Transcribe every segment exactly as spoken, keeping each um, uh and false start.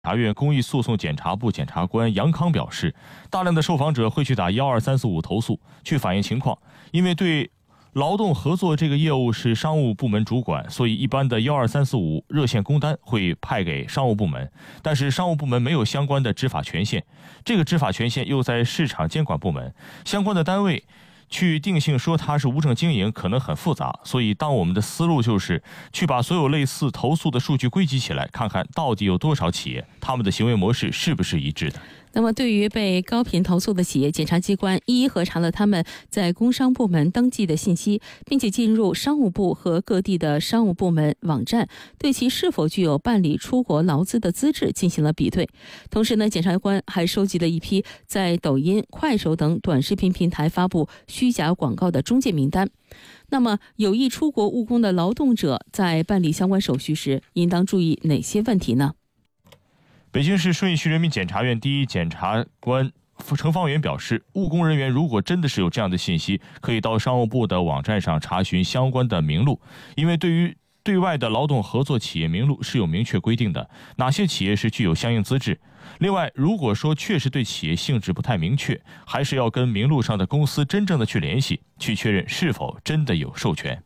察院公益诉讼检察部检察官杨康表示，大量的受访者会去打一二三四五投诉，去反映情况，因为对劳动合作这个业务是商务部门主管，所以一般的一二三四五热线工单会派给商务部门，但是商务部门没有相关的执法权限，这个执法权限又在市场监管部门，相关的单位去定性说它是无证经营可能很复杂，所以当我们的思路就是去把所有类似投诉的数据归集起来，看看到底有多少企业，他们的行为模式是不是一致的。 那么对于被高频投诉的企业，检察机关一一核查了他们在工商部门登记的信息，并且进入商务部和各地的商务部门网站，对其是否具有办理出国劳资的资质进行了比对。同时呢，检察官还收集了一批在抖音、快手等短视频平台发布虚假广告的中介名单。那么有意出国务工的劳动者在办理相关手续时，应当注意哪些问题呢？ 北京市顺义区人民检察院第一检察官程方圆表示，务工人员如果真的是有这样的信息，可以到商务部的网站上查询相关的名录，因为对于对外的劳动合作企业名录是有明确规定的，哪些企业是具有相应资质。另外，如果说确实对企业性质不太明确，还是要跟名录上的公司真正的去联系，去确认是否真的有授权。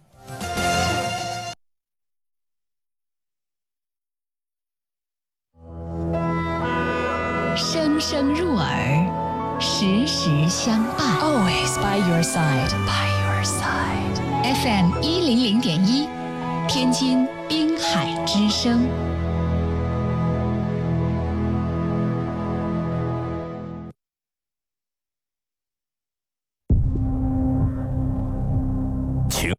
声声入耳，时时相伴 ，Always by your side, by your side. F M 一零零点一，天津滨海之声。 请，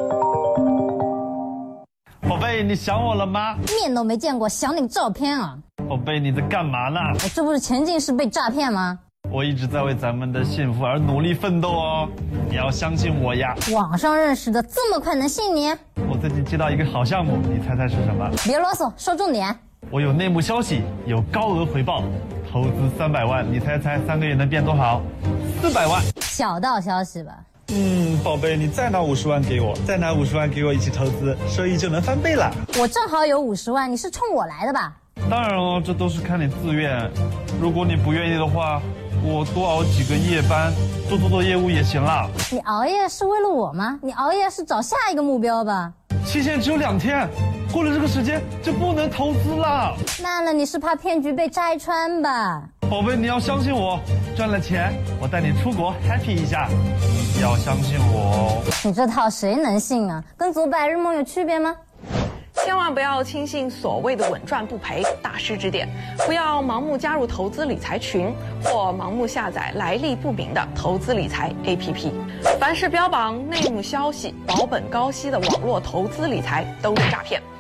宝贝，你想我了吗？ 面都没见过，想你个照片啊！ 宝贝，你在干嘛呢？ 哎，这不是前进式被诈骗吗？ 我一直在为咱们的幸福而努力奋斗哦，你要相信我呀。 网上认识的这么快能信你？ 我最近接到一个好项目，你猜猜是什么？ 别啰嗦，说重点。 我有内幕消息，有高额回报，投资三百万，你猜猜三个月能变多少？四百万。 小道消息吧。 嗯，宝贝，你再拿五十万给我，再拿五十万给我一起投资，收益就能翻倍了。 我正好有五十万，你是冲我来的吧？ 当然了，这都是看你自愿。如果你不愿意的话，我多熬几个夜班，多做做业务也行啦。 你熬夜是为了我吗？你熬夜是找下一个目标吧？ 期限只有两天，过了这个时间就不能投资了。 慢了，你是怕骗局被拆穿吧？ 宝贝，你要相信我，赚了钱我带你出国 happy 一下，你要相信我哦。 你这套谁能信啊？跟做白日梦有区别吗？ 千万不要轻信所谓的稳赚不赔，大师指点，不要盲目加入投资理财群，或盲目下载来历不明的投资理财 A P P。凡是标榜内幕消息、保本高息的网络投资理财都是诈骗。